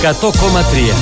100,3.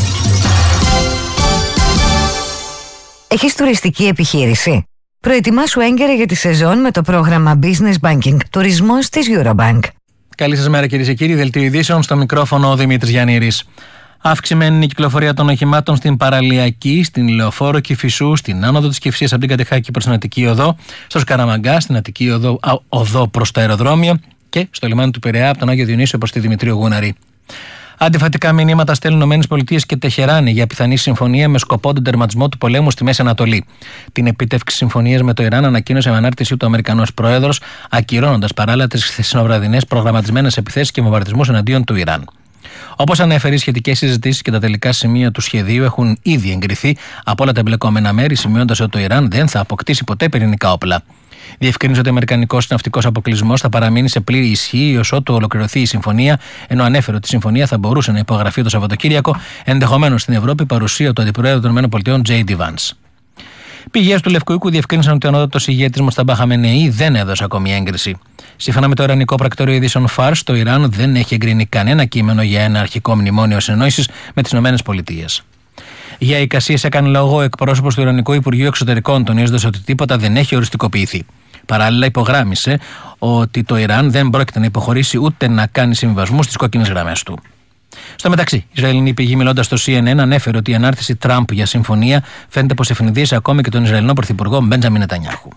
Έχεις τουριστική επιχείρηση? Προετοιμάσου έγκαιρα για τη σεζόν με το πρόγραμμα Business Banking Τουρισμός της Eurobank. Καλή σας μέρα, κυρίες και κύριοι. Δελτίο ειδήσεων, στο μικρόφωνο ο Δημήτρης Γιαννήρης. Αυξημένη η κυκλοφορία των οχημάτων στην Παραλιακή, στην Λεωφόρο Κηφισού, στην άνοδο της Κηφισίας από την Κατεχάκη προς την Αττική Οδό, στο Σκαραμαγκά, στην Αττική Οδό προς το αεροδρόμιο και στο λιμάνι του Πειραιά από τον Άγιο Διονύσιο προς τη Δημητρίου Γούναρη. Αντιφατικά μηνύματα στέλνουν ΗΠΑ και Τεχεράνη για πιθανή συμφωνία με σκοπό τον τερματισμό του πολέμου στη Μέση Ανατολή. Την επίτευξη συμφωνίας με το Ιράν ανακοίνωσε με ανάρτησή του Αμερικανός Πρόεδρος, ακυρώνοντας παράλληλα τις χθεσινοβραδινές προγραμματισμένες επιθέσεις και βομβαρδισμούς εναντίον του Ιράν. Όπως ανέφερε, οι σχετικές συζητήσεις και τα τελικά σημεία του σχεδίου έχουν ήδη εγκριθεί από όλα τα εμπλεκόμενα μέρη, σημειώνοντας ότι το Ιράν δεν θα αποκτήσει ποτέ πυρηνικά όπλα. Διευκρίνησε ότι ο αμερικανικός ναυτικός αποκλεισμός θα παραμείνει σε πλήρη ισχύ έως ότου ολοκληρωθεί η συμφωνία, ενώ ανέφερε ότι η συμφωνία θα μπορούσε να υπογραφεί το Σαββατοκύριακο, ενδεχομένως στην Ευρώπη, παρουσία του Αντιπροέδρου των ΗΠΑ, J.D. Vance. Πηγές του Λευκού Οίκου διευκρίνησαν ότι ο ανώτατος ηγέτης Μοσταμπά Χαμενεή δεν έδωσε ακόμη έγκριση. Σύμφωνα με το Ιρανικό πρακτορείο ειδήσεων Φάρς, το Ιράν δεν έχει εγκρίνει κανένα κείμενο για ένα αρχικό μνημόνιο συνεννόησης με τις ΗΠΑ. Για εικασίες έκανε λόγο ο εκπρόσωπος του Ιρανικού Υπουργείου Εξωτερικών, τονίζοντας ότι τίποτα δεν έχει οριστικοποιηθεί. Παράλληλα, υπογράμμισε ότι το Ιράν δεν πρόκειται να υποχωρήσει ούτε να κάνει συμβιβασμούς στις κόκκινες γραμμές του. Στο μεταξύ, η Ισραηλινή πηγή, μιλώντας στο CNN, ανέφερε ότι η ανάρτηση Τραμπ για συμφωνία φαίνεται πως ευνηδίασε ακόμη και τον Ισραηλινό Πρωθυπουργό Μπέντζαμιν Νετανιάχου.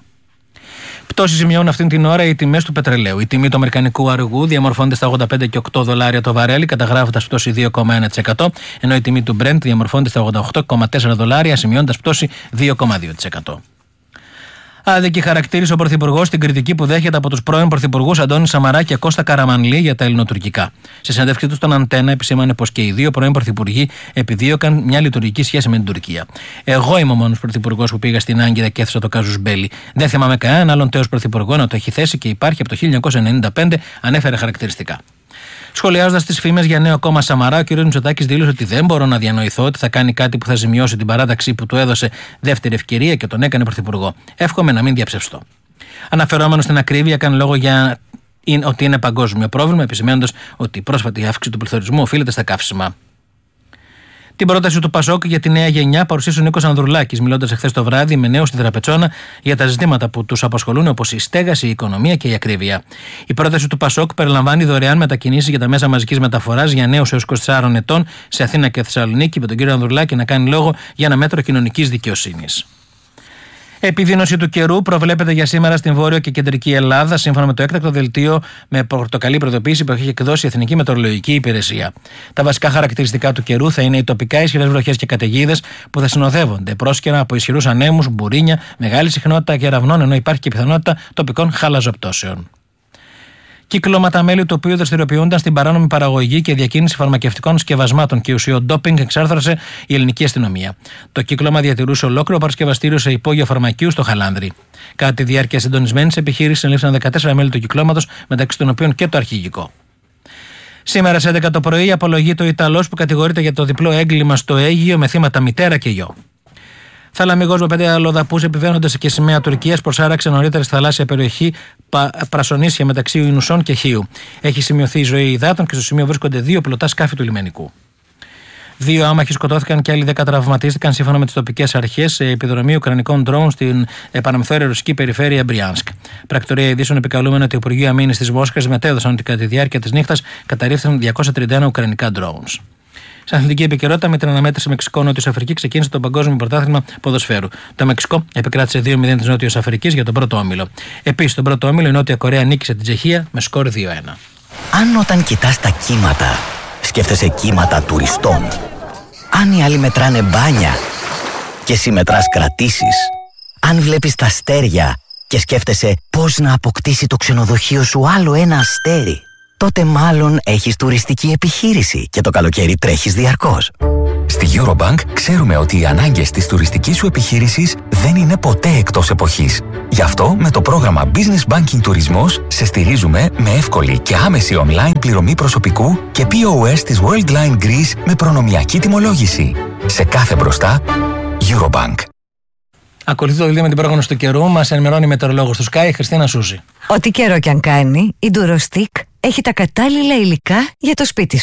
Πτώση σημειώνουν αυτήν την ώρα οι τιμές του πετρελαίου. Η τιμή του αμερικανικού αργού διαμορφώνεται στα $85,8 το βαρέλι, καταγράφοντας πτώση 2,1%, ενώ η τιμή του Brent διαμορφώνεται στα $88,4, σημειώνοντας πτώση 2,2%. Άδικη χαρακτήρισε ο Πρωθυπουργός την κριτική που δέχεται από τους πρώην Πρωθυπουργούς Αντώνη Σαμαρά και Κώστα Καραμανλή για τα ελληνοτουρκικά. Σε συνέντευξή του στον Αντένα, επισήμανε πως και οι δύο πρώην Πρωθυπουργοί επιδίωκαν μια λειτουργική σχέση με την Τουρκία. Εγώ είμαι ο μόνος Πρωθυπουργός που πήγα στην Άγκυρα και έθεσα το κάζους μπέλι. Δεν θυμάμαι κανέναν άλλον τέος Πρωθυπουργό να το έχει θέσει και υπάρχει από το 1995, ανέφερε χαρακτηριστικά. Σχολιάζοντας τις φήμες για νέο κόμμα Σαμαρά, ο κ. Μητσοτάκης δήλωσε ότι δεν μπορώ να διανοηθώ ότι θα κάνει κάτι που θα ζημιώσει την παράταξη που του έδωσε δεύτερη ευκαιρία και τον έκανε πρωθυπουργό. Εύχομαι να μην διαψευστώ. Αναφερόμενο στην ακρίβεια, έκανε λόγο για ότι είναι παγκόσμιο πρόβλημα, επισημαίνοντας ότι η πρόσφατη αύξηση του πληθωρισμού οφείλεται στα καύσιμα. Την πρόταση του Πασόκ για τη νέα γενιά παρουσίασε ο Νίκος Ανδρουλάκης, μιλώντας εχθές το βράδυ με νέους στη Δραπετσόνα για τα ζητήματα που τους απασχολούν, όπως η στέγαση, η οικονομία και η ακρίβεια. Η πρόταση του Πασόκ περιλαμβάνει δωρεάν μετακινήσεις για τα μέσα μαζικής μεταφοράς για νέους έως 24 ετών σε Αθήνα και Θεσσαλονίκη, με τον κύριο Ανδρουλάκη να κάνει λόγο για ένα μέτρο κοινωνικής δικαιοσύνης. Επιδείνωση του καιρού προβλέπεται για σήμερα στην Βόρειο και Κεντρική Ελλάδα, σύμφωνα με το έκτακτο δελτίο με πορτοκαλί προειδοποίηση που έχει εκδώσει η Εθνική Μετεωρολογική Υπηρεσία. Τα βασικά χαρακτηριστικά του καιρού θα είναι οι τοπικά ισχυρές βροχές και καταιγίδες που θα συνοδεύονται πρόσκαιρα από ισχυρούς ανέμους, μπουρίνια, μεγάλη συχνότητα κεραυνών, ενώ υπάρχει και πιθανότητα τοπικών χαλαζοπτώσεων. Κύκλωμα τα μέλη του οποίου δραστηριοποιούνταν στην παράνομη παραγωγή και διακίνηση φαρμακευτικών σκευασμάτων και ουσιών ντόπινγκ εξάρθρωσε η ελληνική αστυνομία. Το κύκλωμα διατηρούσε ολόκληρο παρασκευαστήριο σε υπόγειο φαρμακείου στο Χαλάνδρι. Κατά τη διάρκεια συντονισμένης επιχείρησης ελήφθησαν 14 μέλη του κυκλώματος, μεταξύ των οποίων και το αρχηγικό. Σήμερα σε 11 το πρωί απολογείται ο Ιταλός που κατηγορείται για το διπλό έγκλημα στο Αίγυο με θύματα μητέρα και γιο. Θαλαμιγός με 5 αλλοδαπούς επιβαίνοντας και σημαία Τουρκίας προσάραξε νωρίτερα στη θαλάσσια περιοχή Πρασονίσια μεταξύ Ινουσών και Χίου. Έχει σημειωθεί η ζωή υδάτων και στο σημείο βρίσκονται 2 πλωτά σκάφη του λιμενικού. 2 άμαχοι σκοτώθηκαν και άλλοι 10 τραυματίστηκαν σύμφωνα με τις τοπικές αρχές σε επιδρομή ουκρανικών ντρόουν στην παραμεθόρια ρωσική περιφέρεια Μπριάνσκ. Πρακτορία ειδήσεων επικαλούμενο ότι το Υπουργείο Αμήνης της Μόσχας μετέδωσαν ότι κατά τη διάρκεια της νύχτας καταρρίφθηκαν 231 ουκρανικά drones. Στην αθλητική επικαιρότητα, με την αναμέτρηση Μεξικό-Νότιος Αφρική ξεκίνησε το Παγκόσμιο Πρωτάθλημα Ποδοσφαίρου. Το Μεξικό επικράτησε 2-0 της Νότιος Αφρικής για τον πρώτο όμιλο. Επίσης, στον πρώτο όμιλο η Νότια Κορέα νίκησε την Τσεχία με σκορ 2-1. Αν όταν κοιτάς τα κύματα, σκέφτεσαι κύματα τουριστών. Αν οι άλλοι μετράνε μπάνια και εσύ μετράς κρατήσεις. Αν βλέπεις τα αστέρια και σκέφτεσαι πώς να αποκτήσει το ξενοδοχείο σου άλλο ένα αστέρι, τότε μάλλον έχεις τουριστική επιχείρηση και το καλοκαίρι τρέχεις διαρκώς. Στη Eurobank ξέρουμε ότι οι ανάγκες της τουριστικής σου επιχείρησης δεν είναι ποτέ εκτός εποχής. Γι' αυτό με το πρόγραμμα Business Banking Τουρισμός σε στηρίζουμε με εύκολη και άμεση online πληρωμή προσωπικού και POS της Worldline Greece με προνομιακή τιμολόγηση. Σε κάθε μπροστά, Eurobank. Ακολουθεί το δελτίο με την πρόγνωση του καιρού. Μας ενημερώνει η μετεωρολόγος του Sky, Χριστίνα Σούζη. Ό,τι καιρό κι αν κάνει, η Durostick έχει τα κατάλληλα υλικά για το σπίτι σου.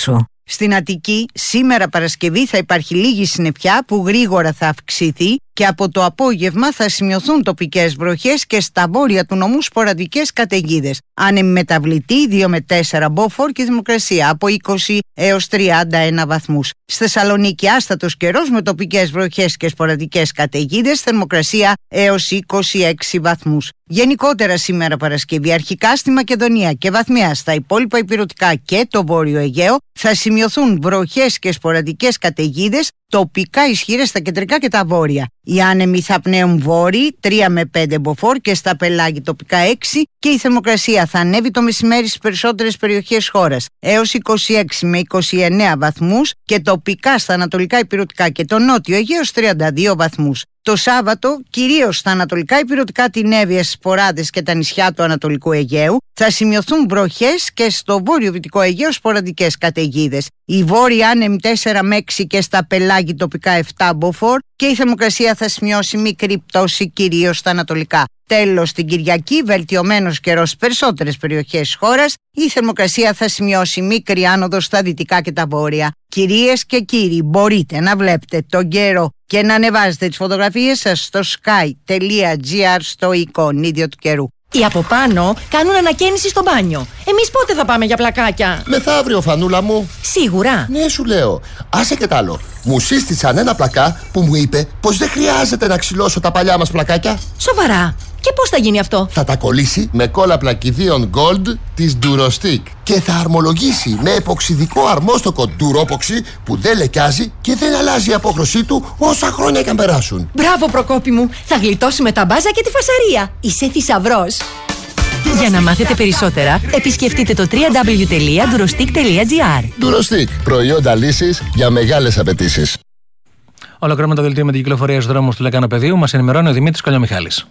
Στην Αττική σήμερα Παρασκευή θα υπάρχει λίγη συννεφιά που γρήγορα θα αυξηθεί και από το απόγευμα θα σημειωθούν τοπικές βροχές και στα βόρεια του νομού σποραδικές καταιγίδες. Άνεμη μεταβλητή 2 με 4 μποφόρ και θερμοκρασία από 20 έως 31 βαθμούς. Στη Θεσσαλονίκη άστατος καιρός με τοπικές βροχές και σποραδικές καταιγίδες, θερμοκρασία έως 26 βαθμούς. Γενικότερα σήμερα Παρασκευή αρχικά στη Μακεδονία και βαθμιά στα υπόλοιπα ηπειρωτικά και το Βόρειο Αιγαίο θα σημειωθούν βροχές και σποραδικές καταιγίδες, τοπικά ισχυρές στα κεντρικά και τα βόρεια. Οι άνεμοι θα πνέουν βόρειοι 3 με 5 μποφόρ και στα πελάγη τοπικά 6 και η θερμοκρασία θα ανέβει το μεσημέρι στις περισσότερες περιοχές χώρας έως 26 με 29 βαθμούς και τοπικά στα ανατολικά ηπειρωτικά και το νότιο Αιγαίο 32 βαθμούς. Το Σάββατο, κυρίως στα ανατολικά ηπειρωτικά, την Εύβοια, Σποράδες και τα νησιά του Ανατολικού Αιγαίου, θα σημειωθούν βροχές και στο βόρειο-δυτικό Αιγαίο σποραδικές καταιγίδες. Οι βόρειοι άνεμοι 4 με 6 και στα πελάγη τοπικά 7 μποφόρ και η θερμοκρασία θα σημειώσει μικρή πτώση κυρίως στα ανατολικά. Τέλος, την Κυριακή, βελτιωμένος καιρός στις περισσότερες περιοχές της χώρας, η θερμοκρασία θα σημειώσει μικρή άνοδο στα δυτικά και τα βόρεια. Κυρίες και κύριοι, μπορείτε να βλέπετε τον καιρό και να ανεβάζετε τις φωτογραφίες σας στο sky.gr στο εικονίδιο του καιρού. Οι από πάνω κάνουν ανακαίνιση στο μπάνιο. Εμείς πότε θα πάμε για πλακάκια? Μεθαύριο, φανούλα μου. Σίγουρα? Ναι, σου λέω. Άσε και τ' άλλο. Μου σύστησαν ένα πλακά που μου είπε πως δεν χρειάζεται να ξυλώσω τα παλιά μας πλακάκια. Σοβαρά? Και πώς θα γίνει αυτό? Θα τα κολλήσει με κόλλα πλακιδίων Gold της Durostick και θα αρμολογήσει με εποξιδικό αρμόστοκο Duropoxy που δεν λεκιάζει και δεν αλλάζει η απόχρωσή του όσα χρόνια και αν περάσουν. Μπράβο, Προκόπη μου! Θα γλιτώσουμε τα μπάζα και τη φασαρία. Είσαι θησαυρός. Για να μάθετε περισσότερα, επισκεφτείτε το www.durostick.gr. Durostick, προϊόντα λύσης για μεγάλες απαιτήσεις. Ολοκληρώνουμε το δελτίο με την κυκλοφορία στους δρόμους του Λεκανοπεδίου. Μας ενημερώνει ο Δημήτρης Κολιομιχάλης.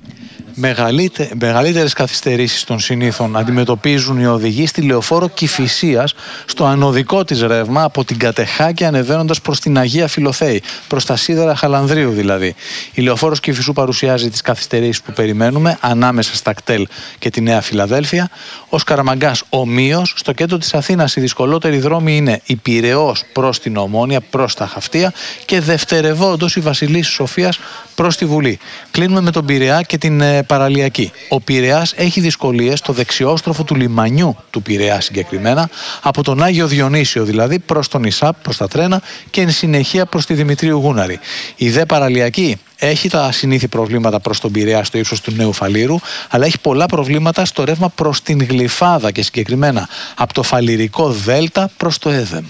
Μεγαλύτερες καθυστερήσεις των συνήθων αντιμετωπίζουν οι οδηγοί στη λεωφόρο Κηφισίας στο ανωδικό της ρεύμα από την Κατεχάκη ανεβαίνοντας προς την Αγία Φιλοθέη, προς τα σίδερα Χαλανδρίου δηλαδή. Η λεωφόρος Κηφισού παρουσιάζει τις καθυστερήσεις που περιμένουμε ανάμεσα στα κτέλ και τη Νέα Φιλαδέλφια. Ως Καραμαγκάς ομοίως, στο κέντρο της Αθήνας οι δυσκολότεροι δρόμοι είναι η Πειραιώς προς την Ομόνια, προς τα Χαυτία και δευτερευόντως η Βασιλίσσης Σοφίας προς τη Βουλή. Κλείνουμε με τον Πειραιά και την παραλιακή. Ο Πειραιάς έχει δυσκολίες στο δεξιόστροφο του λιμανιού του Πειραιά συγκεκριμένα, από τον Άγιο Διονύσιο δηλαδή προς τον Ισάπ, προς τα τρένα και εν συνεχεία προς τη Δημητρίου Γούναρη. Η δε παραλιακή έχει τα συνήθη προβλήματα προς τον Πειραιά στο ύψος του Νέου Φαλήρου, αλλά έχει πολλά προβλήματα στο ρεύμα προς την Γλυφάδα και συγκεκριμένα από το Φαληρικό Δέλτα προς το Έδεμ.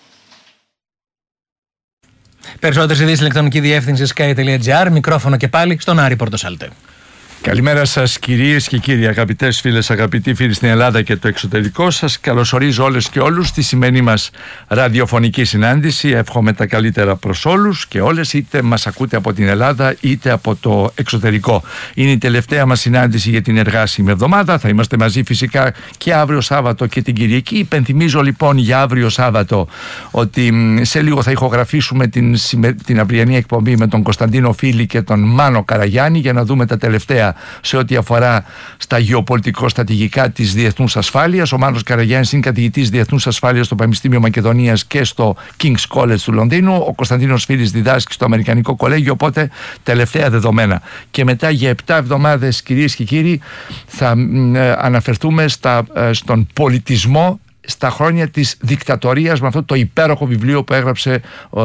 Περισσότερες ειδήσεις ηλεκτρονική διεύθυνση sky.gr. Μικρόφωνο και πάλι στον Άρη Πορτοσάλτε. Καλημέρα σας κυρίες και κύριοι, αγαπητές φίλες, αγαπητοί φίλοι στην Ελλάδα και το εξωτερικό. Σας καλωσορίζω όλες και όλους στη σημερινή μας ραδιοφωνική συνάντηση. Εύχομαι τα καλύτερα προς όλους και όλες, είτε μας ακούτε από την Ελλάδα είτε από το εξωτερικό. Είναι η τελευταία μας συνάντηση για την εργάσιμη εβδομάδα. Θα είμαστε μαζί φυσικά και αύριο Σάββατο και την Κυριακή. Υπενθυμίζω λοιπόν για αύριο Σάββατο ότι σε λίγο θα ηχογραφήσουμε την αυριανή εκπομπή με τον Κωνσταντίνο Φίλη και τον Μάνο Καραγιάννη για να δούμε τα τελευταία σε ό,τι αφορά στα γεωπολιτικο-στρατηγικά της διεθνούς ασφάλειας. Ο Μάνος Καραγιάννης είναι καθηγητής διεθνούς ασφάλειας στο Πανεπιστήμιο Μακεδονίας και στο King's College του Λονδίνου. Ο Κωνσταντίνος Φίλης διδάσκει στο Αμερικανικό Κολέγιο, οπότε τελευταία δεδομένα. Και μετά για 7 εβδομάδες, κυρίες και κύριοι, θα αναφερθούμε στον πολιτισμό στα χρόνια της δικτατορίας, με αυτό το υπέροχο βιβλίο που έγραψε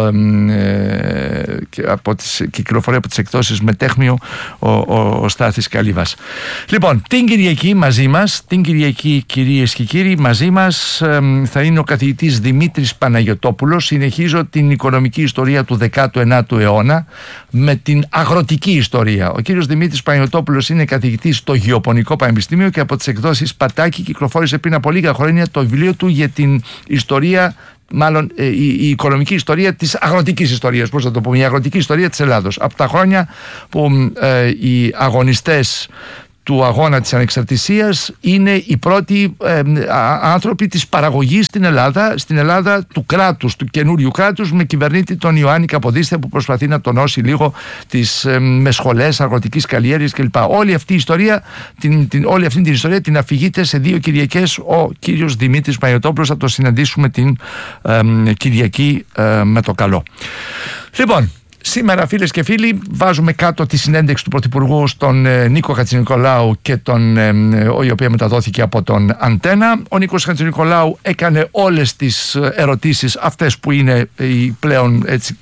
κυκλοφορία από τις εκδόσεις Μετέχμιο ο Στάθης Καλύβας. Λοιπόν, την Κυριακή μαζί μας, κυρίες και κύριοι, μαζί μας θα είναι ο καθηγητής Δημήτρης Παναγιωτόπουλος. Συνεχίζω την οικονομική ιστορία του 19ου αιώνα με την αγροτική ιστορία. Ο κύριος Δημήτρης Παναγιωτόπουλος είναι καθηγητής στο Γεωπονικό Πανεπιστήμιο και από τις εκδόσεις Πατάκη κυκλοφόρησε πριν από λίγα χρόνια το βιβλίο του για την ιστορία, μάλλον η οικονομική ιστορία της αγροτικής ιστορίας, πώς θα το πούμε, η αγροτική ιστορία της Ελλάδος. Από τα χρόνια που οι αγωνιστές του αγώνα της ανεξαρτησίας, είναι οι πρώτοι άνθρωποι της παραγωγής στην Ελλάδα του κράτους, του καινούριου κράτους, με κυβερνήτη τον Ιωάννη Καποδίστρια, που προσπαθεί να τονώσει λίγο με σχολές αγροτικής καλλιέργειας κλπ. Όλη αυτή την ιστορία την αφηγείται σε 2 Κυριακές ο κύριος Δημήτρης Παναγιωτόπουλος. Θα το συναντήσουμε την Κυριακή με το καλό. Λοιπόν, σήμερα, φίλες και φίλοι, βάζουμε κάτω τη συνέντευξη του Πρωθυπουργού στον Νίκο Χατζηνικολάου, η οποία μεταδόθηκε από τον Αντένα. Ο Νίκος Χατζηνικολάου έκανε όλες τις ερωτήσεις αυτές που είναι οι πλέον,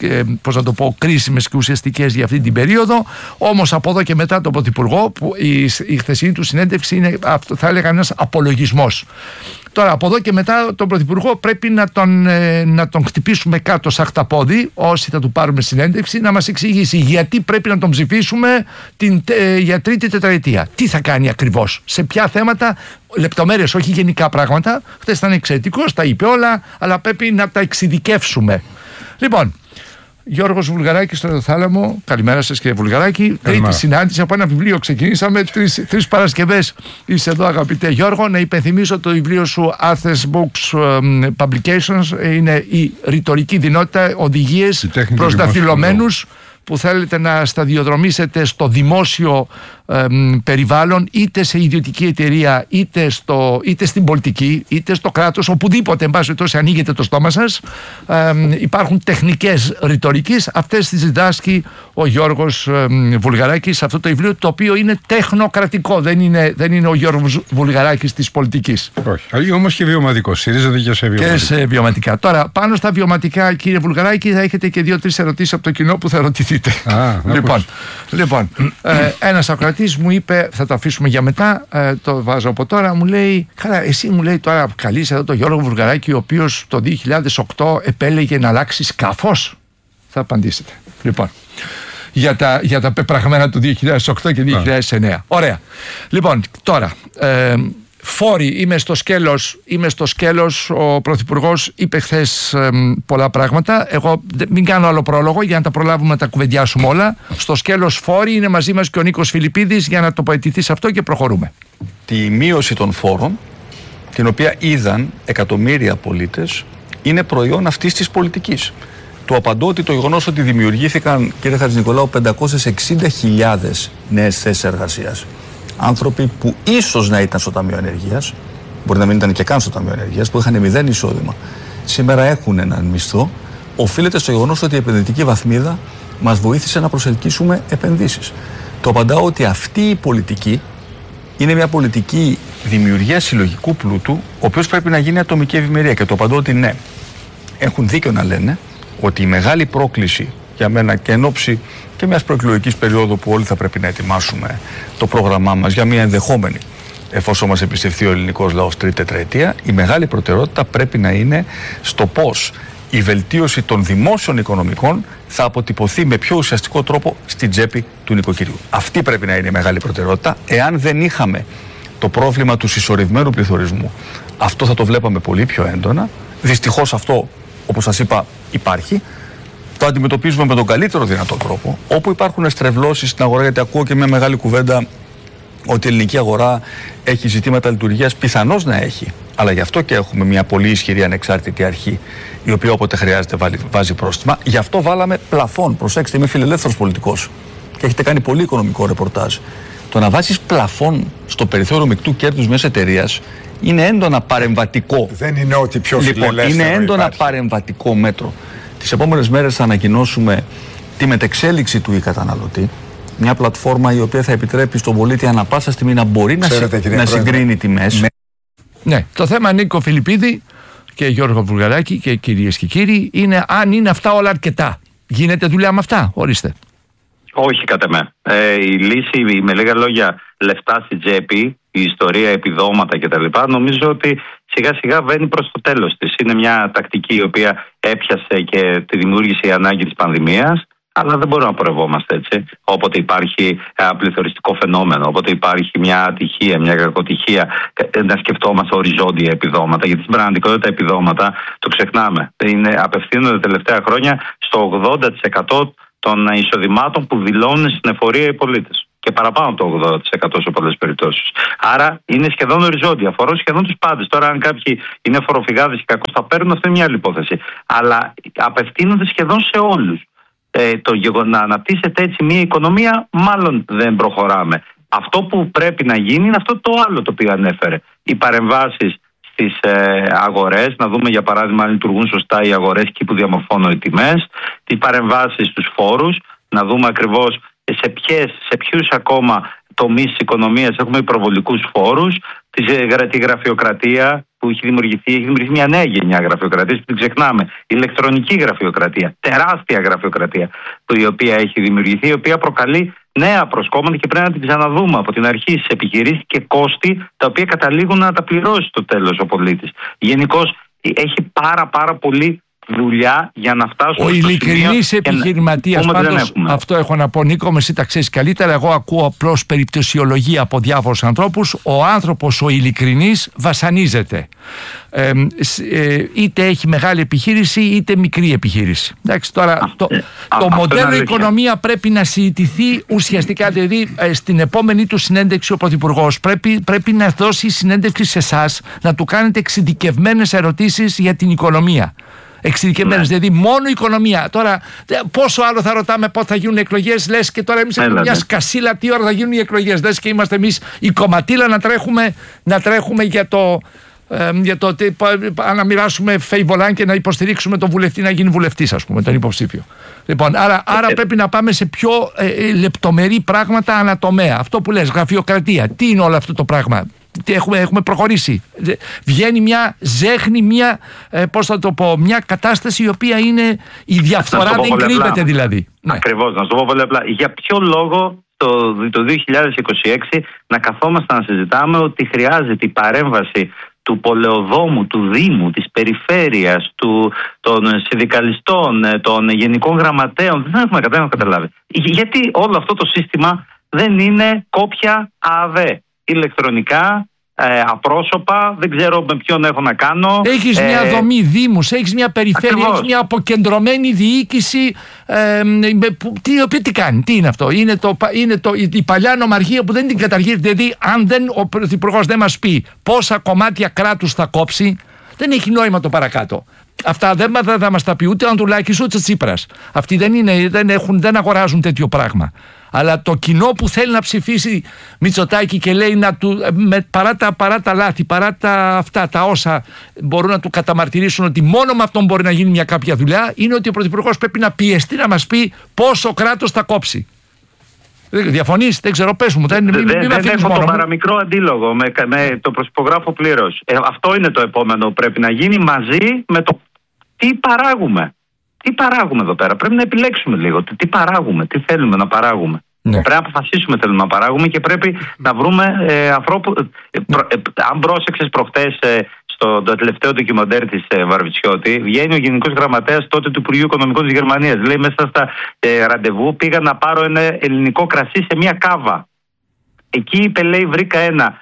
κρίσιμες και ουσιαστικές για αυτή την περίοδο. Όμως από εδώ και μετά τον Πρωθυπουργό, που η χθεσινή του συνέντευξη είναι, θα έλεγα, ένας απολογισμός. Τώρα, από εδώ και μετά τον Πρωθυπουργό πρέπει να τον χτυπήσουμε κάτω σαν χταπόδι, όσοι θα του πάρουμε συνέντευξη, να μας εξηγήσει γιατί πρέπει να τον ψηφίσουμε για 3η τετραετία. Τι θα κάνει ακριβώς, σε ποια θέματα, λεπτομέρειες, όχι γενικά πράγματα. Χθες ήταν εξαιρετικός, τα είπε όλα, αλλά πρέπει να τα εξειδικεύσουμε. Λοιπόν, Γιώργος Βουλγαράκης στο Θάλαμο. Καλημέρα σας, κύριε Βουλγαράκη. Τρίτη συνάντηση από ένα βιβλίο. Ξεκινήσαμε 3 Παρασκευές. Είσαι εδώ, αγαπητέ Γιώργο. Να υπενθυμίσω το βιβλίο σου Athens Books Publications. Είναι η ρητορική δυνότητα, οδηγίες προς δαχτυλωμένους που θέλετε να σταδιοδρομήσετε στο δημόσιο περιβάλλον, είτε σε ιδιωτική εταιρεία, είτε στην πολιτική, είτε στο κράτος, οπουδήποτε, εν πάση περιπτώσει, ανοίγετε το στόμα σας. Υπάρχουν τεχνικές ρητορικής, αυτές τις διδάσκει ο Γιώργος Βουλγαράκης σε αυτό το βιβλίο, το οποίο είναι τεχνοκρατικό, δεν είναι ο Γιώργος Βουλγαράκης της πολιτικής. Όχι, όμως και βιωματικό, στηρίζεται και σε βιωματικά. Και σε βιωματικά. Τώρα, πάνω στα βιωματικά, κύριε Βουλγαράκη, θα έχετε και 2-3 ερωτήσεις από το κοινό που θα ρωτηθείτε. Λοιπόν, ένας ακροατής μου είπε, θα το αφήσουμε για μετά, το βάζω από τώρα, μου λέει, καλά, εσύ, μου λέει, τώρα καλείς εδώ τον Γιώργο Βουλγαράκη, ο οποίος το 2008 επέλεγε να αλλάξει σκάφος. Θα απαντήσετε. Λοιπόν, για τα πεπραγμένα του 2008 και 2009. Ωραία. Λοιπόν, τώρα, φόροι, είμαι στο σκέλος, ο Πρωθυπουργός είπε χθες πολλά πράγματα. Εγώ μην κάνω άλλο πρόλογο για να τα προλάβουμε να τα κουβεντιάσουμε όλα. Στο σκέλος φόροι είναι μαζί μας και ο Νίκος Φιλιππίδης για να τοποθετηθεί σε αυτό και προχωρούμε. Τη μείωση των φόρων, την οποία είδαν εκατομμύρια πολίτες, είναι προϊόν αυτής της πολιτικής. Του απαντώ ότι το γεγονός ότι δημιουργήθηκαν, κύριε Χατζηνικολάου, 560.000 νέες θέσεις εργασίας, άνθρωποι που ίσως να ήταν στο Ταμείο Ενεργείας, μπορεί να μην ήταν και καν στο Ταμείο Ενεργείας, που είχαν 0 εισόδημα, σήμερα έχουν έναν μισθό, οφείλεται στο γεγονός ότι η επενδυτική βαθμίδα μας βοήθησε να προσελκύσουμε επενδύσεις. Το απαντάω ότι αυτή η πολιτική είναι μια πολιτική δημιουργίας συλλογικού πλούτου, ο οποίος πρέπει να γίνει ατομική ευημερία. Και το απαντάω ότι ναι, έχουν δίκιο να λένε ότι η μεγάλη πρόκληση για μένα και εν ώψη και μιας προεκλογικής περίοδου που όλοι θα πρέπει να ετοιμάσουμε το πρόγραμμά μας για μια ενδεχόμενη, εφόσον μας εμπιστευτεί ο ελληνικός λαός, 3η τετραετία, η μεγάλη προτεραιότητα πρέπει να είναι στο πώς η βελτίωση των δημόσιων οικονομικών θα αποτυπωθεί με πιο ουσιαστικό τρόπο στην τσέπη του νοικοκυριού. Αυτή πρέπει να είναι η μεγάλη προτεραιότητα. Εάν δεν είχαμε το πρόβλημα του συσσωρευμένου πληθωρισμού, αυτό θα το βλέπαμε πολύ πιο έντονα. Δυστυχώς αυτό, όπως σας είπα, υπάρχει. Το αντιμετωπίζουμε με τον καλύτερο δυνατό τρόπο. Όπου υπάρχουν στρεβλώσεις στην αγορά, γιατί ακούω και μια μεγάλη κουβέντα ότι η ελληνική αγορά έχει ζητήματα λειτουργίας, πιθανώς να έχει. Αλλά γι' αυτό και έχουμε μια πολύ ισχυρή ανεξάρτητη αρχή, η οποία όποτε χρειάζεται βάζει πρόστιμα. Γι' αυτό βάλαμε πλαφόν. Προσέξτε, είμαι φιλελεύθερος πολιτικός και έχετε κάνει πολύ οικονομικό ρεπορτάζ. Το να βάζεις πλαφόν στο περιθώριο μεικτού κέρδους μιας εταιρείας είναι έντονα παρεμβατικό. Δεν είναι ότι πιο φιλελεύθερο είναι έντονα υπάρχει. Παρεμβατικό μέτρο. Τις επόμενες μέρες θα ανακοινώσουμε τη μετεξέλιξη του e-καταναλωτή. Μια πλατφόρμα η οποία θα επιτρέπει στον πολίτη ανά πάσα στιγμή να μπορεί να συγκρίνει τιμές. Ναι, το θέμα, Νίκο Φιλιππίδη και Γιώργο Βουλγαράκη και κυρίες και κύριοι, είναι αν είναι αυτά όλα αρκετά. Γίνεται δουλειά με αυτά, ορίστε. Όχι, κατά με. Η λύση, με λίγα λόγια, λεφτά στην τσέπη, η ιστορία, επιδόματα κτλ. Νομίζω ότι σιγά σιγά βαίνει προς το τέλος της. Είναι μια τακτική η οποία έπιασε και τη δημιούργησε η ανάγκη της πανδημίας, αλλά δεν μπορούμε να πορευόμαστε έτσι. Όποτε υπάρχει πληθωριστικό φαινόμενο, όποτε υπάρχει μια ατυχία, μια κακοτυχία, να σκεφτόμαστε οριζόντια επιδόματα. Γιατί στην πραγματικότητα επιδόματα, το ξεχνάμε, απευθύνονται τα τελευταία χρόνια στο 80% των εισοδημάτων που δηλώνουν στην εφορία οι πολίτες. και παραπάνω από το 80% σε πολλές περιπτώσεις. Άρα είναι σχεδόν οριζόντια, αφορούν σχεδόν τους πάντες. Τώρα, αν κάποιοι είναι φοροφυγάδες και κακώς τα παίρνουν, αυτή είναι μια άλλη υπόθεση. Αλλά απευθύνονται σχεδόν σε όλους. Να αναπτύσσεται έτσι μια οικονομία, μάλλον δεν προχωράμε. Αυτό που πρέπει να γίνει είναι αυτό το άλλο το οποίο ανέφερε. Οι παρεμβάσεις στις αγορές, να δούμε για παράδειγμα αν λειτουργούν σωστά οι αγορές εκεί που διαμορφώνουν οι τιμές, οι παρεμβάσεις στους φόρους, να δούμε ακριβώς σε ποιους ακόμα τομείς της οικονομίας έχουμε υπερβολικούς φόρους, τη γραφειοκρατία που έχει δημιουργηθεί μια νέα γενιά γραφειοκρατίας που την ξεχνάμε. Ηλεκτρονική γραφειοκρατία, τεράστια γραφειοκρατία η οποία έχει δημιουργηθεί, η οποία προκαλεί νέα προσκόμματα και πρέπει να την ξαναδούμε από την αρχή στις επιχειρήσεις και κόστη τα οποία καταλήγουν να τα πληρώσει στο τέλος ο πολίτης. Γενικώς έχει πάρα πολύ δουλειά για να φτάσουμε. Ο ειλικρινής επιχειρηματίας, πάντως αυτό έχω να πω, Νίκο, με εσύ τα ξέρεις καλύτερα. Εγώ ακούω απλώς περιπτωσιολογία από διάφορους ανθρώπους. Ο άνθρωπος ο ειλικρινής βασανίζεται. Είτε έχει μεγάλη επιχείρηση είτε μικρή επιχείρηση. Εντάξει, τώρα το μοντέλο οικονομία πρέπει να συζητηθεί ουσιαστικά. Δηλαδή στην επόμενη του συνέντευξη ο Πρωθυπουργός πρέπει να δώσει συνέντευξη σε εσάς, να του κάνετε εξειδικευμένες ερωτήσεις για την οικονομία. Εξειδικευμένες, δηλαδή μόνο οικονομία. Τώρα, πόσο άλλο θα ρωτάμε πότε θα γίνουν οι εκλογές, λες και τώρα εμείς έχουμε μια σκασίλα τι ώρα θα γίνουν οι εκλογές. Λες και είμαστε εμείς η κομματίλα να τρέχουμε για το να μοιράσουμε φεϊβολάν και να υποστηρίξουμε τον βουλευτή να γίνει βουλευτής, ας πούμε, τον υποψήφιο. Λοιπόν, άρα πρέπει να πάμε σε πιο λεπτομερή πράγματα ανατομέα. Αυτό που λες, γραφειοκρατία. Τι είναι όλο αυτό το πράγμα? Έχουμε προχωρήσει. Βγαίνει μια κατάσταση η οποία είναι η διαφθορά δεν κρύβεται δηλαδή. Ακριβώς, να σου το πω πολύ απλά. Για ποιο λόγο το 2026 να καθόμαστε να συζητάμε ότι χρειάζεται η παρέμβαση του πολεοδόμου, του Δήμου, της περιφέρειας, των συνδικαλιστών, των γενικών γραμματέων? Δεν έχουμε καταλάβει. Γιατί όλο αυτό το σύστημα δεν είναι κόπια ΑΔΕ? Ηλεκτρονικά, απρόσωπα, δεν ξέρω με ποιον έχω να κάνω. Έχεις μια δομή δήμους, έχεις μια περιφέρεια, έχεις μια αποκεντρωμένη διοίκηση, η οποία τι κάνει, τι είναι αυτό? Είναι η παλιά νομαρχία που δεν την καταργεί. Δηλαδή αν ο Πρωθυπουργός δεν μας πει πόσα κομμάτια κράτους θα κόψει, δεν έχει νόημα το παρακάτω. Αυτά δεν θα μας τα πει ούτε ο Ανδρουλάκης ούτε ο Τσίπρας. Αυτοί δεν αγοράζουν τέτοιο πράγμα. Αλλά το κοινό που θέλει να ψηφίσει Μητσοτάκη και λέει παρά τα λάθη, παρά τα όσα μπορούν να του καταμαρτυρήσουν ότι μόνο με αυτόν μπορεί να γίνει μια κάποια δουλειά, είναι ότι ο Πρωθυπουργός πρέπει να πιεστεί να μας πει πόσο κράτος θα κόψει. Διαφωνείς? Δεν ξέρω, πες μου. Δεν έχω το παραμικρό αντίλογο, το προσυπογράφω πλήρως. Αυτό είναι το επόμενο που πρέπει να γίνει μαζί με το τι παράγουμε. Τι παράγουμε εδώ πέρα? Πρέπει να επιλέξουμε λίγο. Τι παράγουμε, τι θέλουμε να παράγουμε. Ναι. Πρέπει να αποφασίσουμε θέλουμε να παράγουμε και πρέπει να βρούμε ανθρώπου. Αν πρόσεξες προχτές στο τελευταίο ντοκιμαντέρ της Βαρβιτσιώτη, βγαίνει ο Γενικός Γραμματέας τότε του Υπουργείου Οικονομικών της Γερμανίας. Λέει μέσα στα ραντεβού πήγα να πάρω ένα ελληνικό κρασί σε μια κάβα. Εκεί είπε, λέει, βρήκα ένα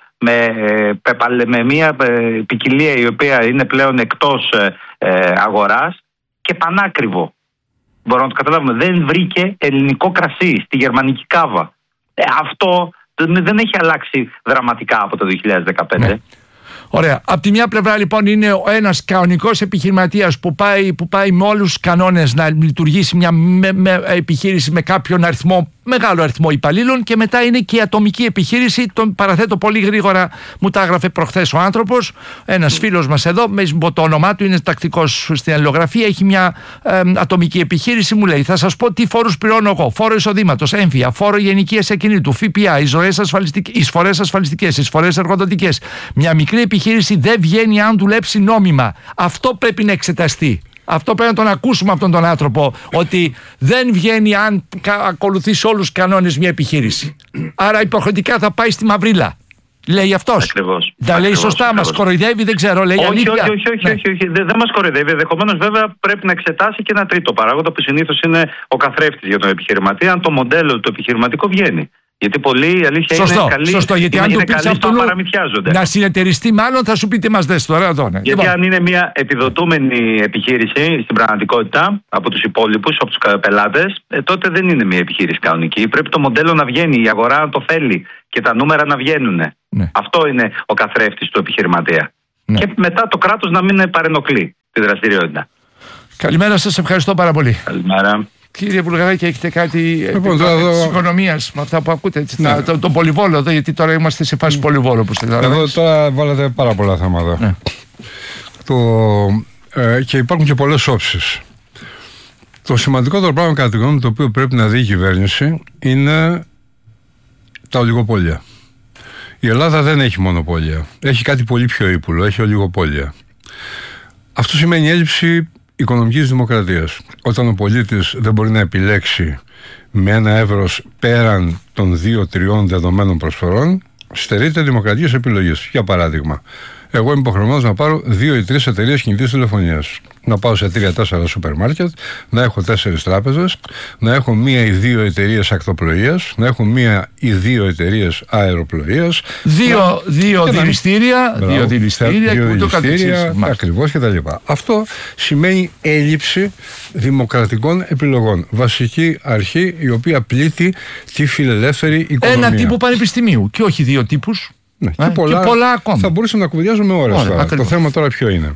με μια ποικιλία η οποία είναι πλέον εκτός αγοράς και πανάκριβο. Μπορούμε να το καταλάβουμε. Δεν βρήκε ελληνικό κρασί στη γερμανική κάβα. Αυτό δεν έχει αλλάξει δραματικά από το 2015. Ναι. Ωραία. Από τη μια πλευρά λοιπόν είναι ένας κανονικός επιχειρηματίας που πάει με όλους τους κανόνες να λειτουργήσει μια επιχείρηση με κάποιον μεγάλο αριθμό υπαλλήλων, και μετά είναι και η ατομική επιχείρηση. Τον παραθέτω πολύ γρήγορα, μου τα έγραφε προχθές ο άνθρωπος, ένας φίλος μας εδώ, με το όνομά του, είναι τακτικός στην αλληλογραφία, έχει μια ατομική επιχείρηση. Μου λέει, θα σας πω τι φόρους πληρώνω εγώ: φόρο εισοδήματος, έμφυα, φόρο γενικείας ακινήτου, ΦΠΑ, εισφορές ασφαλιστικές, εισφορές εργοδοτικές. Μια μικρή επιχείρηση δεν βγαίνει αν δουλέψει νόμιμα. Αυτό πρέπει να εξεταστεί. Αυτό πρέπει να τον ακούσουμε αυτόν τον άνθρωπο, ότι δεν βγαίνει αν ακολουθήσει όλους τους κανόνες μια επιχείρηση. Άρα υποχρεωτικά θα πάει στη μαυρίλα. Λέει αυτός. Ακριβώς. Τα λέει σωστά, μας κοροϊδεύει, δεν ξέρω. Λέει όχι, δεν μας κοροϊδεύει. Ενδεχομένως βέβαια πρέπει να εξετάσει και ένα τρίτο παράγοντα που συνήθως είναι ο καθρέφτης για τον επιχειρηματία, αν το μοντέλο του επιχειρηματικού βγαίνει. Γιατί πολλοί η αλήθεια είναι καλοί. Σωστό, γιατί αν του πεις αυτού παραμυθιάζονται. Να συνεταιριστεί, μάλλον θα σου πει τι μας δες τώρα εδώ. Ναι. Γιατί αν είναι μια επιδοτούμενη επιχείρηση στην πραγματικότητα από τους υπόλοιπους, από τους πελάτες, τότε δεν είναι μια επιχείρηση κανονική. Πρέπει το μοντέλο να βγαίνει, η αγορά να το θέλει και τα νούμερα να βγαίνουν. Ναι. Αυτό είναι ο καθρέφτης του επιχειρηματία. Ναι. Και μετά το κράτος να μην παρενοχλεί τη δραστηριότητα. Καλημέρα σας, ευχαριστώ πάρα πολύ. Καλημέρα. Κύριε Βουλγαράκη, έχετε κάτι της οικονομίας με αυτά που ακούτε, έτσι, ναι. το πολυβόλο εδώ, γιατί τώρα είμαστε σε φάση πολυβόλο. Εδώ τώρα βάλατε πάρα πολλά θέματα. Ναι. Και υπάρχουν και πολλές όψεις. Το σημαντικότερο πράγμα κατά τη γνώμη μου, το οποίο πρέπει να δει η κυβέρνηση, είναι τα ολιγοπόλια. Η Ελλάδα δεν έχει μονοπόλια. Έχει κάτι πολύ πιο ύπουλο, έχει ολιγοπόλια. Αυτό σημαίνει έλλειψη οικονομικής δημοκρατίας. Όταν ο πολίτης δεν μπορεί να επιλέξει με ένα εύρος πέραν των 2-3 δεδομένων προσφορών, στερείται δημοκρατικής επιλογής. Για παράδειγμα, εγώ είμαι υποχρεωμένος να πάρω 2 ή 3 εταιρείες κινητής τηλεφωνίας. Να πάω σε 3-4 σούπερ μάρκετ, να έχω 4 τράπεζες, να έχω 1 ή 2 εταιρείες ακτοπλοείας, να έχω 1 ή 2 εταιρείες αεροπλοείας. 2 δηληστήρια, 2 δηληστήρια, ακριβώς κτλ. Αυτό σημαίνει έλλειψη δημοκρατικών επιλογών. Βασική αρχή η οποία πλήττει τη φιλελεύθερη οικονομία. Ένα τύπο πανεπιστημίου και όχι 2 τύπους. Ναι, και πολλά ακόμα. Θα μπορούσαμε να κουβεντιάζουμε ώρες. Το θέμα τώρα ποιο είναι?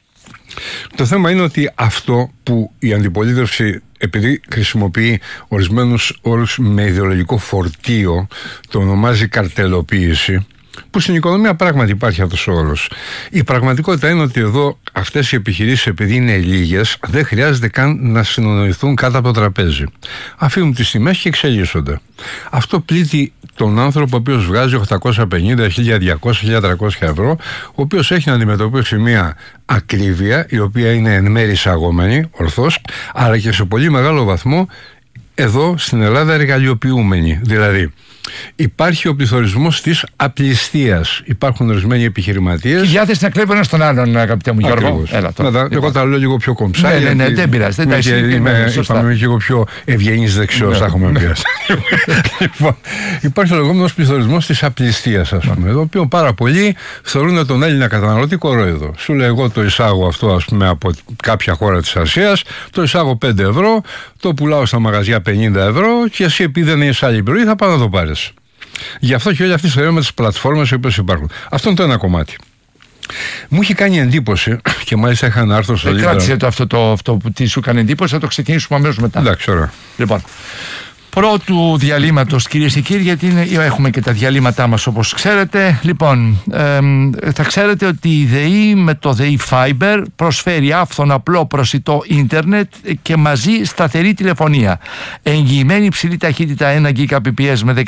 Το θέμα είναι ότι αυτό που η αντιπολίτευση, επειδή χρησιμοποιεί ορισμένους όρους με ιδεολογικό φορτίο, το ονομάζει καρτελοποίηση, που στην οικονομία πράγματι υπάρχει αυτός ο όρος. Η πραγματικότητα είναι ότι εδώ αυτές οι επιχειρήσεις, επειδή είναι λίγες, δεν χρειάζεται καν να συνονοηθούν κάτω από το τραπέζι. Αφήνουν τις τιμές και εξελίσσονται. Αυτό πλήττει τον άνθρωπο ο οποίος βγάζει 850, 1200, 1300 ευρώ, ο οποίος έχει να αντιμετωπίσει μια ακρίβεια η οποία είναι εν μέρει εισαγόμενη, ορθώς, αλλά και σε πολύ μεγάλο βαθμό εδώ στην Ελλάδα εργαλειοποιούμενη. Δηλαδή, υπάρχει ο πληθωρισμός της απληστίας. Υπάρχουν ορισμένοι επιχειρηματίες. Και η διάθεση να κλέβει ένας τον άλλον, αγαπητέ μου Γιώργο. Εγώ τα λέω λίγο πιο κομψά. Ναι, δεν πειράζει. Είμαι λίγο πιο ευγενής δεξιός, θα έχουμε πιάσει. Υπάρχει ο λεγόμενος πληθωρισμός της απληστίας, ας πούμε, το οποίο πάρα πολλοί θεωρούν τον Έλληνα καταναλωτή κορόιδο. Σου λέω, εγώ το εισάγω αυτό, ας πούμε, από κάποια χώρα της Ασίας, το εισάγω 5 ευρώ, το πουλάω στα μαγαζιά 50 ευρώ και εσύ, επειδή δεν είσαι άλλη επιρροή, θα πάω να το πάρεις. Γι' αυτό και όλη αυτή η ιστορία με τις πλατφόρμες οι οποίες υπάρχουν. Αυτό είναι το ένα κομμάτι. Μου είχε κάνει εντύπωση και μάλιστα είχα ένα άρθρο στο Λίμπερο. Κράτησε αυτό που τι σου έκανε εντύπωση, θα το ξεκινήσουμε αμέσως μετά. Εντάξει, ωραία. Λοιπόν, πρώτου διαλύματος, κυρίες και κύριοι, γιατί έχουμε και τα διαλύματά μας όπως ξέρετε. Λοιπόν, θα ξέρετε ότι η ΔΕΗ με το ΔΕΗ Fiber προσφέρει άφθονο απλό προσιτό ίντερνετ και μαζί σταθερή τηλεφωνία. Εγγυημένη υψηλή ταχύτητα 1 Gbps με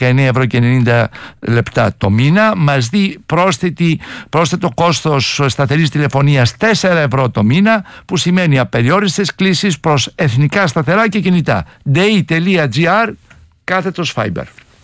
19,90 το μήνα. Μας δει πρόσθετο κόστος σταθερής τηλεφωνίας 4 ευρώ το μήνα, που σημαίνει απεριόριστες κλήσεις προς εθνικά σταθερά και κινητά. dei.gr / Fiber.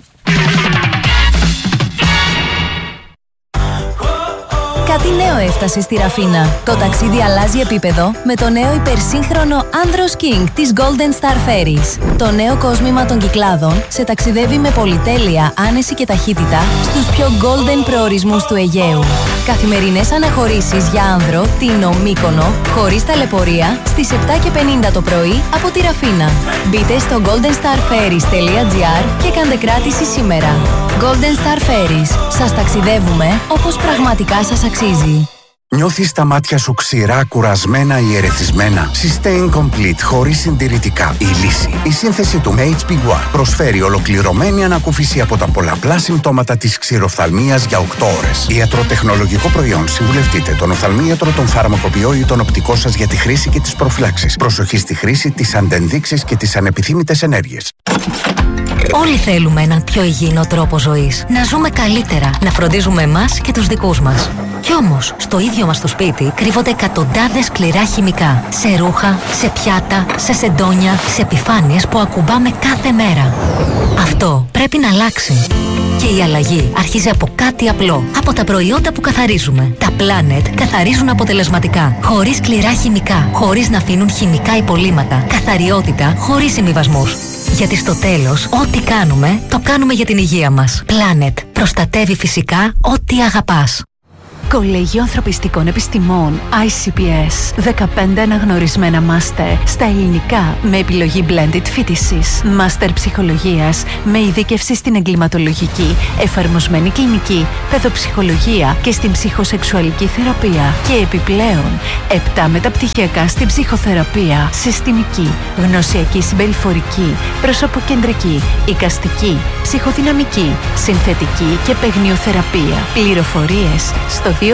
Κάτι νέο έφτασε στη Ραφίνα. Το ταξίδι αλλάζει επίπεδο με το νέο υπερσύγχρονο Andros King της Golden Star Ferries. Το νέο κόσμημα των Κυκλάδων σε ταξιδεύει με πολυτέλεια, άνεση και ταχύτητα στους πιο golden προορισμούς του Αιγαίου. Καθημερινές αναχωρήσεις για άνδρο, Τίνο, Μύκονο, χωρίς ταλαιπωρία, στις 7:50 το πρωί από τη Ραφίνα. Μπείτε στο goldenstarferries.gr και κάντε κράτηση σήμερα. Golden Star Ferries. Σας ταξιδεύουμε όπως πραγματικά σας αξίζει. Νιώθεις τα μάτια σου ξηρά, κουρασμένα ή ερεθισμένα? Sustain Complete, χωρίς συντηρητικά. Η λύση. Η σύνθεση του HB1 προσφέρει ολοκληρωμένη ανακούφιση από τα πολλαπλά συμπτώματα της ξηροφθαλμίας για 8 ώρες. Ιατροτεχνολογικό προϊόν. Συμβουλευτείτε τον οφθαλμίατρο, τον φαρμακοποιό ή τον οπτικό σας για τη χρήση και τις προφυλάξεις. Προσοχή στη χρήση, τις αντενδείξεις και τις ανεπιθύμητες ενέργειες. Όλοι θέλουμε έναν πιο υγιεινό τρόπο ζωής. Να ζούμε καλύτερα, να φροντίζουμε εμάς και τους δικούς μας. Κι όμως, στο ίδιο μας το σπίτι κρύβονται εκατοντάδες σκληρά χημικά. Σε ρούχα, σε πιάτα, σε σεντόνια, σε επιφάνειες που ακουμπάμε κάθε μέρα. Αυτό πρέπει να αλλάξει. Και η αλλαγή αρχίζει από κάτι απλό. Από τα προϊόντα που καθαρίζουμε. Τα Planet καθαρίζουν αποτελεσματικά. Χωρίς σκληρά χημικά. Χωρίς να αφήνουν χημικά υπολείμματα. Καθαριότητα χωρίς συμβιβασμούς. Γιατί στο τέλος, ό,τι κάνουμε, το κάνουμε για την υγεία μας. Planet. Προστατεύει φυσικά ό,τι αγαπάς. Κολέγιο Ανθρωπιστικών Επιστημών ICPS. 15 αναγνωρισμένα μάστερ στα ελληνικά με επιλογή blended φοιτησης. Μάστερ ψυχολογίας με ειδίκευση στην εγκληματολογική, εφαρμοσμένη κλινική, παιδοψυχολογία και στην ψυχοσεξουαλική θεραπεία. Και επιπλέον 7 μεταπτυχιακά στην ψυχοθεραπεία, συστημική, γνωσιακή συμπεριφορική, προσωποκεντρική, εικαστική, ψυχοδυναμική, συνθετική και παιγνιοθεραπεία. Πληροφορίες στο 210-645-65-65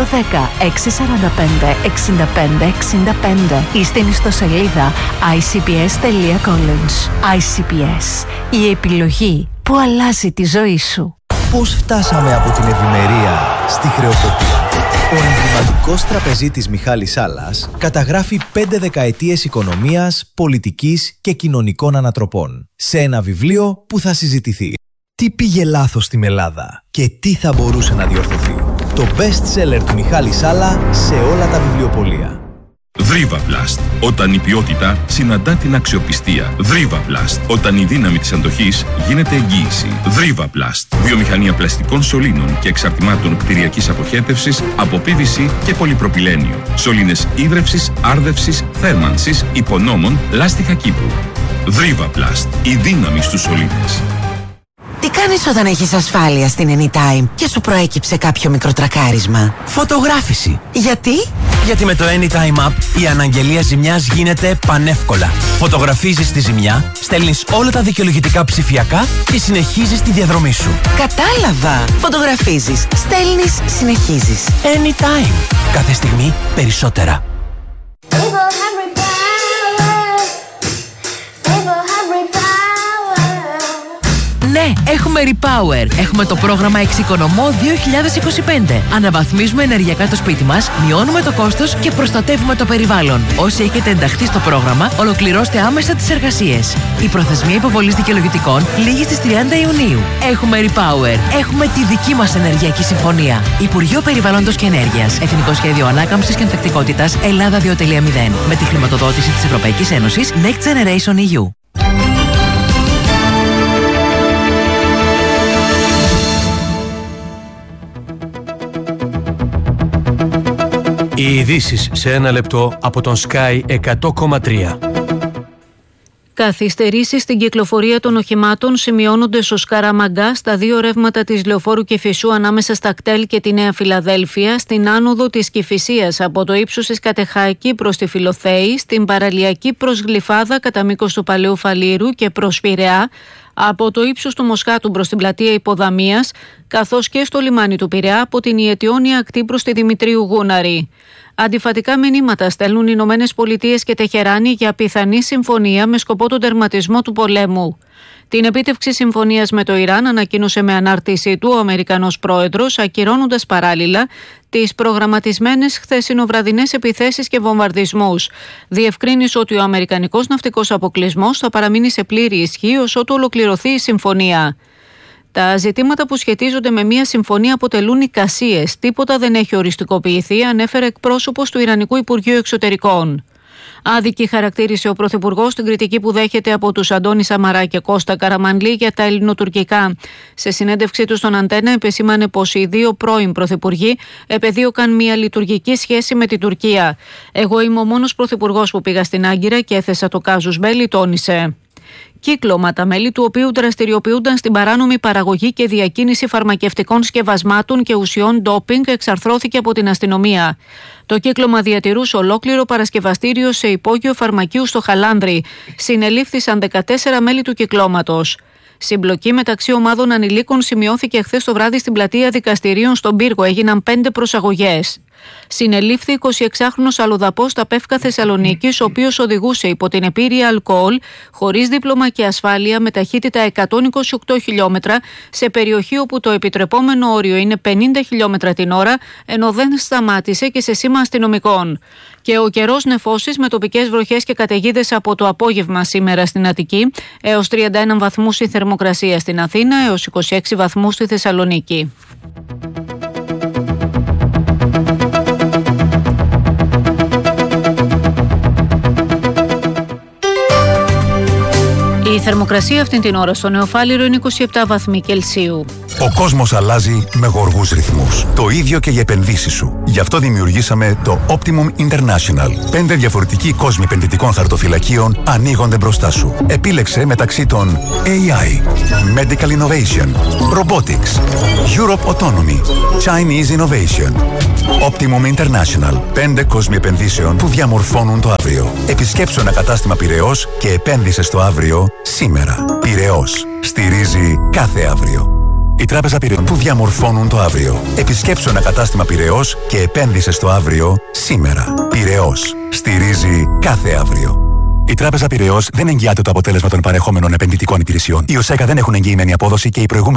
ή στην ιστοσελίδα icps.college. ICPS. Η επιλογή που αλλάζει τη ζωή σου. Πώς φτάσαμε από την ευημερία στη χρεοκοπία? Ο εμβληματικός τραπεζίτης Μιχάλης Σάλλας καταγράφει 5 δεκαετίες οικονομίας, πολιτικής και κοινωνικών ανατροπών σε ένα βιβλίο που θα συζητηθεί. Τι πήγε λάθος στην Ελλάδα και τι θα μπορούσε να διορθωθεί? Το best seller του Μιχάλη Σάλλα σε όλα τα βιβλιοπωλεία. Δρίβαπλαστ. Όταν η ποιότητα συναντά την αξιοπιστία. Δρίβαπλαστ. Όταν η δύναμη της αντοχής γίνεται εγγύηση. Δρίβαπλαστ. Βιομηχανία πλαστικών σωλήνων και εξαρτημάτων κτηριακής αποχέτευσης από PVC και πολυπροπυλένιο. Σωλήνες ίδρευσης, άρδευσης, θέρμανσης, υπονόμων, λάστιχα κήπου. Δρίβαπλαστ. Η δύναμη στους σωλήνες. Τι κάνεις όταν έχεις ασφάλεια στην Anytime και σου προέκυψε κάποιο μικροτρακάρισμα? Φωτογράφηση. Γιατί? Γιατί με το Anytime App η αναγγελία ζημιάς γίνεται πανεύκολα. Φωτογραφίζεις τη ζημιά, στέλνεις όλα τα δικαιολογητικά ψηφιακά και συνεχίζεις τη διαδρομή σου. Κατάλαβα. Φωτογραφίζεις, στέλνεις, συνεχίζεις. Anytime. Κάθε στιγμή περισσότερα. Ναι, έχουμε Repower. Έχουμε το πρόγραμμα Εξοικονομώ 2025. Αναβαθμίζουμε ενεργειακά το σπίτι μας, μειώνουμε το κόστος και προστατεύουμε το περιβάλλον. Όσοι έχετε ενταχθεί στο πρόγραμμα, ολοκληρώστε άμεσα τις εργασίες. Η προθεσμία υποβολής δικαιολογητικών λήγει στις 30 Ιουνίου. Έχουμε Repower. Έχουμε τη δική μας ενεργειακή συμφωνία. Υπουργείο Περιβάλλοντος και Ενέργειας. Εθνικό Σχέδιο Ανάκαμψης και Ανθεκτικότητας Ελλάδα 2.0. Με τη χρηματοδότηση της Ευρωπαϊκής Ένωσης Next Generation EU. Οι ειδήσεις σε ένα λεπτό από τον Sky 100,3. Καθυστερήσεις στην κυκλοφορία των οχημάτων σημειώνονται στο Σκαραμαγκά, στα δύο ρεύματα της Λεωφόρου Κηφισού ανάμεσα στα κτέλ και τη Νέα Φιλαδέλφια, στην άνοδο της Κηφισίας από το ύψος της Κατεχάκη προς τη Φιλοθέη, στην παραλιακή προς Γλυφάδα κατά μήκος του Παλαιού Φαλήρου και προς Πειραιά, από το ύψος του Μοσχάτου προς την πλατεία Υποδαμίας, καθώς και στο λιμάνι του Πειραιά από την Ιετιώνια ακτή προς τη Δημητρίου Γούναρη. Αντιφατικά μηνύματα στέλνουν οι Ηνωμένες Πολιτείες και Τεχεράνη για πιθανή συμφωνία με σκοπό τον τερματισμό του πολέμου. Την επίτευξη συμφωνίας με το Ιράν ανακοίνωσε με ανάρτησή του ο Αμερικανός πρόεδρος, ακυρώνοντας παράλληλα τις προγραμματισμένες χθεσινοβραδινές επιθέσεις και βομβαρδισμούς. Διευκρίνησε ότι ο αμερικανικός ναυτικός αποκλεισμός θα παραμείνει σε πλήρη ισχύ ως ότου ολοκληρωθεί η συμφωνία. Τα ζητήματα που σχετίζονται με μια συμφωνία αποτελούν εικασίες. Τίποτα δεν έχει οριστικοποιηθεί, ανέφερε εκπρόσωπος του Ιρανικού Υπουργείου Εξωτερικών. Άδικη χαρακτήρισε ο Πρωθυπουργός την κριτική που δέχεται από τους Αντώνη Σαμαρά και Κώστα Καραμανλή για τα ελληνοτουρκικά. Σε συνέντευξή του στον Αντένα, επεσήμανε πως οι δύο πρώην πρωθυπουργοί επεδίωκαν μια λειτουργική σχέση με την Τουρκία. Εγώ είμαι ο μόνος πρωθυπουργός που πήγα στην Άγκυρα και έθεσα το κάζους μπέλι, τόνισε. Κύκλωμα, τα μέλη του οποίου δραστηριοποιούνταν στην παράνομη παραγωγή και διακίνηση φαρμακευτικών σκευασμάτων και ουσιών ντόπινγκ, εξαρθρώθηκε από την αστυνομία. Το κύκλωμα διατηρούσε ολόκληρο παρασκευαστήριο σε υπόγειο φαρμακείου στο Χαλάνδρι. Συνελήφθησαν 14 μέλη του κυκλώματος. Συμπλοκή μεταξύ ομάδων ανηλίκων σημειώθηκε χθες το βράδυ στην πλατεία δικαστηρίων στον Πύργο. Έγιναν 5 προσαγωγές. Συνελήφθη 26χρονος αλλοδαπός στα Πεύκα Θεσσαλονίκης, ο οποίος οδηγούσε υπό την επίρρεια αλκοόλ, χωρίς δίπλωμα και ασφάλεια, με ταχύτητα 128 χιλιόμετρα σε περιοχή όπου το επιτρεπόμενο όριο είναι 50 χιλιόμετρα την ώρα, ενώ δεν σταμάτησε και σε σήμα αστυνομικών. Και ο καιρός νεφώσεις με τοπικές βροχές και καταιγίδες από το απόγευμα σήμερα στην Αττική, έως 31 βαθμούς η θερμοκρασία στην Αθήνα, έως 26 βαθμούς στη Θεσσαλονίκη. Η θερμοκρασία αυτήν την ώρα στο Νεοφάλιρο είναι 27 βαθμοί Κελσίου. Ο κόσμος αλλάζει με γοργούς ρυθμούς. Το ίδιο και οι επενδύσεις σου. Γι' αυτό δημιουργήσαμε το Optimum International. 5 διαφορετικοί κόσμοι επενδυτικών χαρτοφυλακίων ανοίγονται μπροστά σου. Επίλεξε μεταξύ των AI, Medical Innovation, Robotics, Europe Autonomy, Chinese Innovation. Optimum International. 5 κόσμοι επενδύσεων που διαμορφώνουν το αύριο. Επισκέψου ένα κατάστημα Πειραιώς και επένδυσε στο αύριο σήμερα. Πειραιώς. Στηρίζει κάθε αύριο. Η Τράπεζα Πειραιών που διαμορφώνουν το αύριο. Επισκέψου ένα κατάστημα Πειραιώς και επένδυσε στο αύριο σήμερα. Πειραιώς. Στηρίζει κάθε αύριο. Η Τράπεζα Πειραιώς δεν εγγυάται το αποτέλεσμα των παρεχόμενων επενδυτικών υπηρεσιών. Οι ΟΣΕΚΑ δεν έχουν εγγυημένη απόδοση και οι προηγούμενοι